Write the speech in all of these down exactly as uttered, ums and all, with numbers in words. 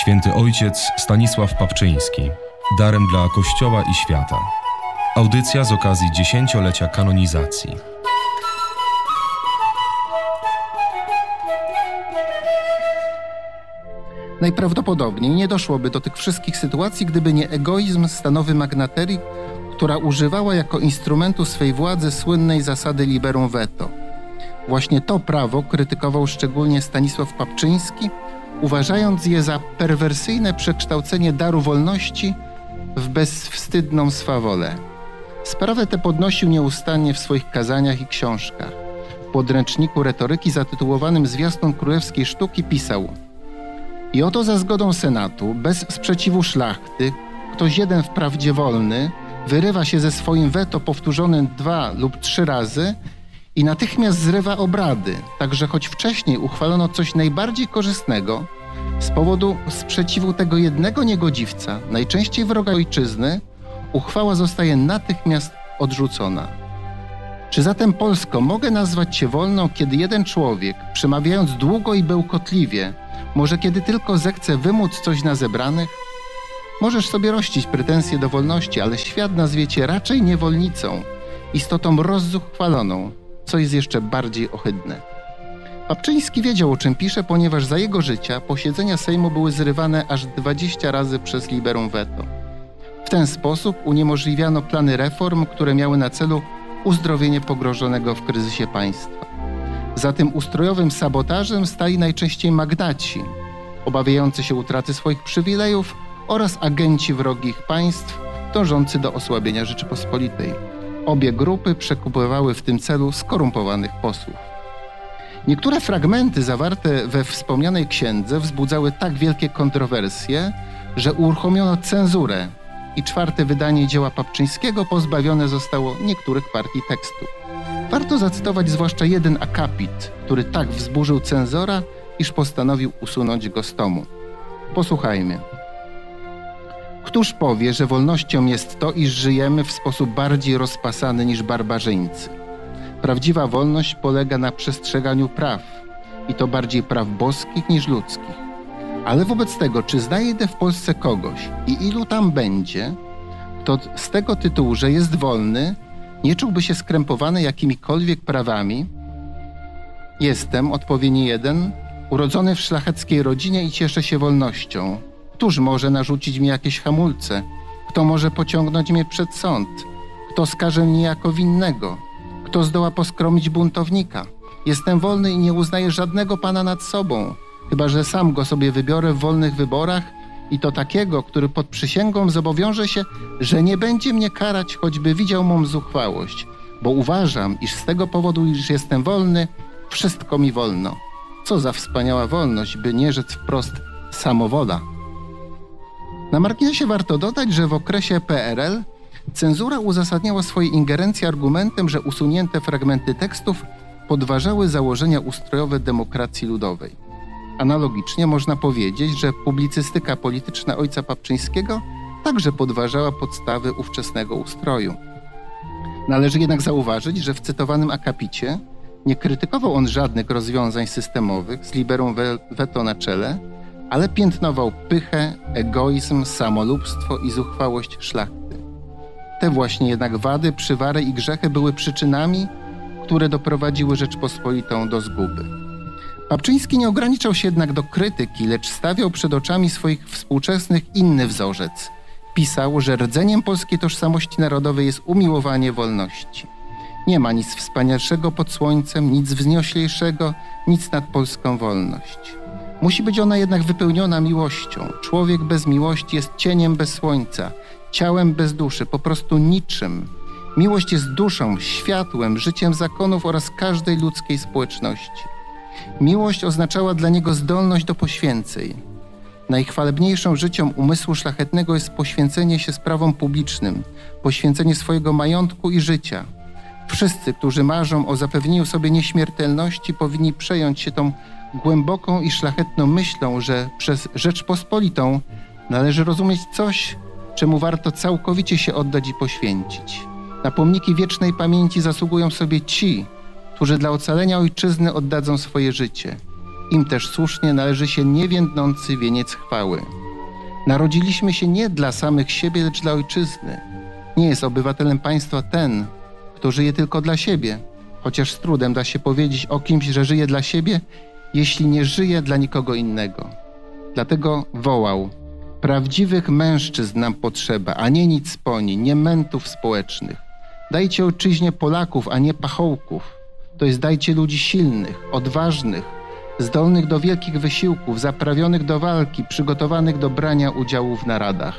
Święty Ojciec Stanisław Papczyński. Darem dla Kościoła i świata. Audycja z okazji dziesięciolecia kanonizacji. Najprawdopodobniej nie doszłoby do tych wszystkich sytuacji, gdyby nie egoizm stanowy magnaterii, która używała jako instrumentu swej władzy słynnej zasady liberum veto. Właśnie to prawo krytykował szczególnie Stanisław Papczyński, uważając je za perwersyjne przekształcenie daru wolności w bezwstydną swawolę. Sprawę tę podnosił nieustannie w swoich kazaniach i książkach. W podręczniku retoryki zatytułowanym Zwiastun Królewskiej Sztuki pisał: i oto za zgodą Senatu, bez sprzeciwu szlachty, ktoś jeden wprawdzie wolny wyrywa się ze swoim weto powtórzonym dwa lub trzy razy i natychmiast zrywa obrady, tak że choć wcześniej uchwalono coś najbardziej korzystnego, z powodu sprzeciwu tego jednego niegodziwca, najczęściej wroga ojczyzny, uchwała zostaje natychmiast odrzucona. Czy zatem, Polsko, mogę nazwać Cię wolną, kiedy jeden człowiek, przemawiając długo i bełkotliwie, może kiedy tylko zechce wymóc coś na zebranych? Możesz sobie rościć pretensje do wolności, ale świat nazwie Cię raczej niewolnicą, istotą rozzuchwaloną, co jest jeszcze bardziej ohydne. Papczyński wiedział, o czym pisze, ponieważ za jego życia posiedzenia Sejmu były zrywane aż dwadzieścia razy przez liberum veto. W ten sposób uniemożliwiano plany reform, które miały na celu uzdrowienie pogrążonego w kryzysie państwa. Za tym ustrojowym sabotażem stali najczęściej magnaci, obawiający się utraty swoich przywilejów, oraz agenci wrogich państw dążący do osłabienia Rzeczypospolitej. Obie grupy przekupywały w tym celu skorumpowanych posłów. Niektóre fragmenty zawarte we wspomnianej księdze wzbudzały tak wielkie kontrowersje, że uruchomiono cenzurę i czwarte wydanie dzieła Papczyńskiego pozbawione zostało niektórych partii tekstu. Warto zacytować zwłaszcza jeden akapit, który tak wzburzył cenzora, iż postanowił usunąć go z tomu. Posłuchajmy. Któż powie, że wolnością jest to, iż żyjemy w sposób bardziej rozpasany niż barbarzyńcy? Prawdziwa wolność polega na przestrzeganiu praw, i to bardziej praw boskich niż ludzkich. Ale wobec tego, czy znajdę w Polsce kogoś i ilu tam będzie, kto z tego tytułu, że jest wolny, nie czułby się skrępowany jakimikolwiek prawami? Jestem, odpowie niejeden, urodzony w szlacheckiej rodzinie i cieszę się wolnością. Któż może narzucić mi jakieś hamulce? Kto może pociągnąć mnie przed sąd? Kto skaże mnie jako winnego? Kto zdoła poskromić buntownika? Jestem wolny i nie uznaję żadnego pana nad sobą, chyba że sam go sobie wybiorę w wolnych wyborach, i to takiego, który pod przysięgą zobowiąże się, że nie będzie mnie karać, choćby widział mą zuchwałość, bo uważam, iż z tego powodu, iż jestem wolny, wszystko mi wolno. Co za wspaniała wolność, by nie rzec wprost samowola. Na marginesie warto dodać, że w okresie P R L cenzura uzasadniała swoje ingerencje argumentem, że usunięte fragmenty tekstów podważały założenia ustrojowe demokracji ludowej. Analogicznie można powiedzieć, że publicystyka polityczna ojca Papczyńskiego także podważała podstawy ówczesnego ustroju. Należy jednak zauważyć, że w cytowanym akapicie nie krytykował on żadnych rozwiązań systemowych z liberum veto na czele, ale piętnował pychę, egoizm, samolubstwo i zuchwałość szlachty. Te właśnie jednak wady, przywary i grzechy były przyczynami, które doprowadziły Rzeczpospolitą do zguby. Papczyński nie ograniczał się jednak do krytyki, lecz stawiał przed oczami swoich współczesnych inny wzorzec. Pisał, że rdzeniem polskiej tożsamości narodowej jest umiłowanie wolności. Nie ma nic wspanialszego pod słońcem, nic wznioślejszego, nic nad polską wolność. Musi być ona jednak wypełniona miłością. Człowiek bez miłości jest cieniem bez słońca, ciałem bez duszy, po prostu niczym. Miłość jest duszą, światłem, życiem zakonów oraz każdej ludzkiej społeczności. Miłość oznaczała dla niego zdolność do poświęceń. Najchwalebniejszą życią umysłu szlachetnego jest poświęcenie się sprawom publicznym, poświęcenie swojego majątku i życia. Wszyscy, którzy marzą o zapewnieniu sobie nieśmiertelności, powinni przejąć się tą głęboką i szlachetną myślą, że przez Rzeczpospolitą należy rozumieć coś, czemu warto całkowicie się oddać i poświęcić. Na pomniki wiecznej pamięci zasługują sobie ci, którzy dla ocalenia ojczyzny oddadzą swoje życie. Im też słusznie należy się niewiędnący wieniec chwały. Narodziliśmy się nie dla samych siebie, lecz dla ojczyzny. Nie jest obywatelem państwa ten, kto żyje tylko dla siebie, chociaż z trudem da się powiedzieć o kimś, że żyje dla siebie, jeśli nie żyje dla nikogo innego. Dlatego wołał: prawdziwych mężczyzn nam potrzeba, a nie nic poni, nie mentów społecznych. Dajcie ojczyźnie Polaków, a nie pachołków. To jest dajcie ludzi silnych, odważnych, zdolnych do wielkich wysiłków, zaprawionych do walki, przygotowanych do brania udziału w naradach.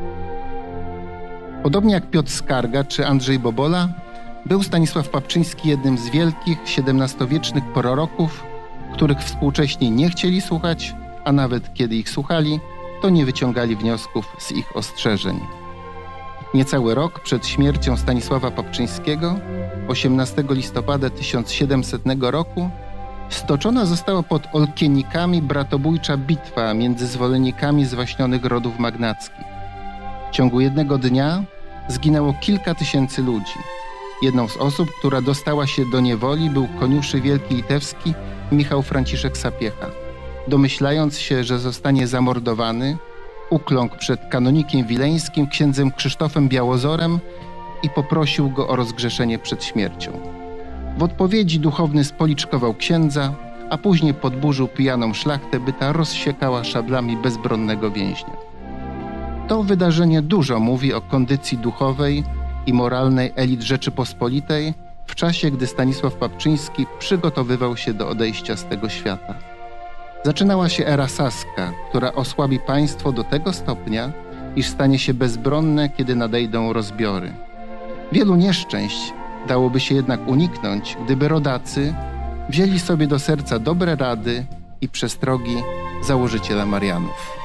Podobnie jak Piotr Skarga czy Andrzej Bobola, był Stanisław Papczyński jednym z wielkich siedemnastowiecznych proroków, których współcześni nie chcieli słuchać, a nawet kiedy ich słuchali, to nie wyciągali wniosków z ich ostrzeżeń. Niecały rok przed śmiercią Stanisława Papczyńskiego, osiemnastego listopada tysiąc siedemsetnego roku, stoczona została pod Olkienikami bratobójcza bitwa między zwolennikami zwaśnionych rodów magnackich. W ciągu jednego dnia zginęło kilka tysięcy ludzi. Jedną z osób, która dostała się do niewoli, był koniuszy wielki litewski Michał Franciszek Sapiecha. Domyślając się, że zostanie zamordowany, ukląkł przed kanonikiem wileńskim księdzem Krzysztofem Białozorem i poprosił go o rozgrzeszenie przed śmiercią. W odpowiedzi duchowny spoliczkował księdza, a później podburzył pijaną szlachtę, by ta rozsiekała szablami bezbronnego więźnia. To wydarzenie dużo mówi o kondycji duchowej i moralnej elit Rzeczypospolitej w czasie, gdy Stanisław Papczyński przygotowywał się do odejścia z tego świata. Zaczynała się era saska, która osłabi państwo do tego stopnia, iż stanie się bezbronne, kiedy nadejdą rozbiory. Wielu nieszczęść dałoby się jednak uniknąć, gdyby rodacy wzięli sobie do serca dobre rady i przestrogi założyciela Marianów.